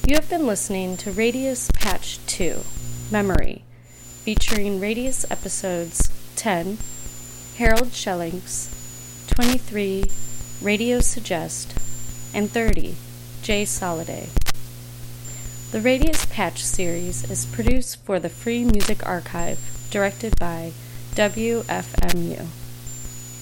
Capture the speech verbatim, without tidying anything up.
You have been listening to Radius Patch two, Memory, featuring Radius episodes ten, Harold Schellings, twenty-three, Radio Suggest, and thirty, Jay Soliday. The Radius Patch series is produced for the Free Music Archive, directed by W F M U.